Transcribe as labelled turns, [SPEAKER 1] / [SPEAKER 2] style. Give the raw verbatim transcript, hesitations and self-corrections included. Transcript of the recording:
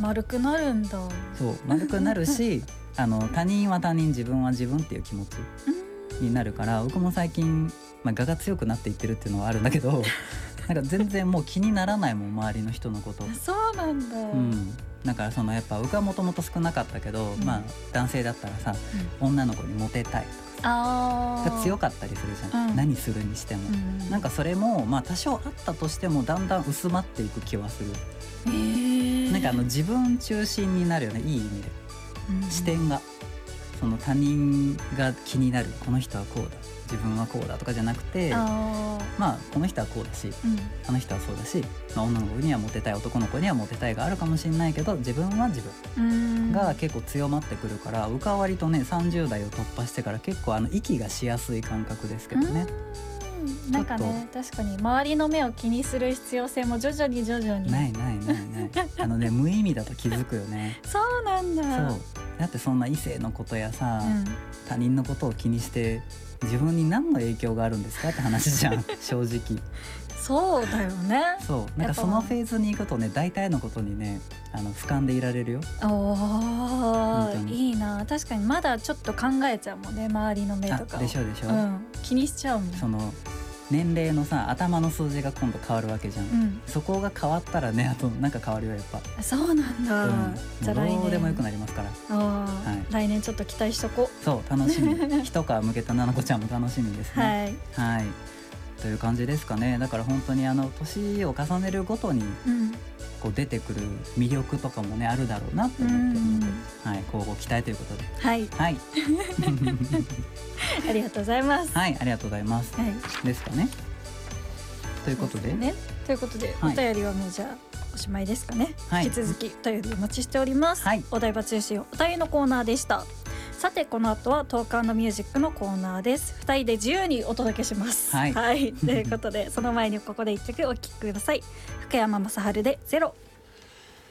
[SPEAKER 1] 丸くなるんだ。
[SPEAKER 2] そう丸くなるしあの他人は他人自分は自分っていう気持ちになるから、僕も最近、まあ、我が強くなっていってるっていうのはあるんだけどなんか全然もう気にならないもん周りの人のこと。
[SPEAKER 1] そうなんだ、
[SPEAKER 2] うん、だからそのやっぱ僕はもともと少なかったけど、うん、まあ男性だったらさ、うん、女の子にモテたいとかさが強かったりするじゃん、うん、何するにしても、うん、なんかそれもまあ多少あったとしてもだんだん薄まっていく気はする。
[SPEAKER 1] えー、
[SPEAKER 2] なんかあの自分中心になるよね、いい意味で、うん、視点がその他人が気になる、この人はこうだ自分はこうだとかじゃなくて、あまあこの人はこうだし、うん、あの人はそうだし、まあ、女の子にはモテたい男の子にはモテたいがあるかもしれないけど自分は自分が結構強まってくるから、僕は割とねさんじゅう代を突破してから結構あの息がしやすい感覚ですけどね。
[SPEAKER 1] なんかね確かに周りの目を気にする必要性も徐々に徐々に
[SPEAKER 2] ないないないないあのね無意味だと気づくよね
[SPEAKER 1] そうなんだ。
[SPEAKER 2] そうだってそんな異性のことやさ、うん、他人のことを気にして自分に何の影響があるんですかって話じゃん正直。
[SPEAKER 1] そうだよね。
[SPEAKER 2] そうなんかそのフェーズに行くとね大体のことにねあの俯瞰でいられるよ。
[SPEAKER 1] おーいいな。確かにまだちょっと考えちゃうもんね周りの目とかを。
[SPEAKER 2] でしょでしょ、
[SPEAKER 1] うん、気にしちゃうもん。
[SPEAKER 2] その年齢のさ頭の数字が今度変わるわけじゃん、うん、そこが変わったらねあとなんか変わるよやっぱ。
[SPEAKER 1] そうなんだ、うん、
[SPEAKER 2] じゃあ来年どうでもよくなりますから。
[SPEAKER 1] あ、はい、来年ちょっと期待しとこう。
[SPEAKER 2] そう楽しみ一皮むけたななこちゃんも楽しみですね。はい、はい、という感じですかね。だから本当にあの年を重ねるごとに、うんこう出てくる魅力とかもねあるだろうなと思ってるので、はい、交互期待ということで、
[SPEAKER 1] はい、
[SPEAKER 2] はい、
[SPEAKER 1] ありがとうございます。
[SPEAKER 2] はい、ありがとうございます。はい、ですかね。ということで、
[SPEAKER 1] ね、ということで、はい、お便りはもうじゃあおしまいですかね。
[SPEAKER 2] はい、
[SPEAKER 1] 引き続きお便りお待ちしております。はい、お台場通信お便りのコーナーでした。さてこの後はトーク&ミュージックのコーナーです。ふたりで自由にお届けします。はい、はい、ということでその前にここで一曲お聴きください。福山雅治でゼロ。